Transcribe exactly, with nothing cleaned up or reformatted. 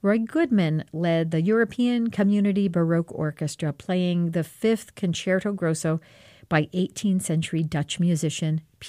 Roy Goodman led the European Community Baroque Orchestra, playing the fifth Concerto Grosso by eighteenth century Dutch musician